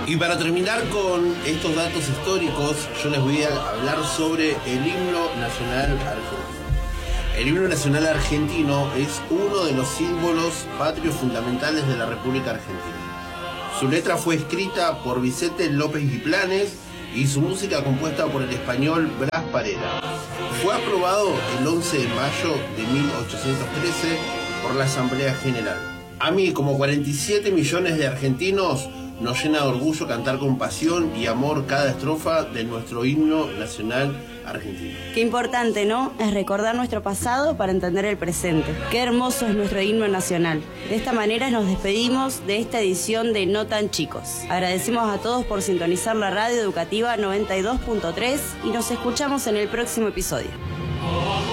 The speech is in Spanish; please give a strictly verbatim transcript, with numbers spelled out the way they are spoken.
Y para terminar con estos datos históricos, yo les voy a hablar sobre el himno nacional argentino. El himno nacional argentino es uno de los símbolos patrios fundamentales de la República Argentina. Su letra fue escrita por Vicente López Viplanes y su música compuesta por el español Blas Parera. Fue aprobado el once de mayo de mil ochocientos trece por la Asamblea General. A mí, como cuarenta y siete millones de argentinos, nos llena de orgullo cantar con pasión y amor cada estrofa de nuestro himno nacional argentino. Qué importante, ¿no? Es recordar nuestro pasado para entender el presente. Qué hermoso es nuestro himno nacional. De esta manera nos despedimos de esta edición de No Tan Chicos. Agradecemos a todos por sintonizar la radio educativa noventa y dos punto tres y nos escuchamos en el próximo episodio.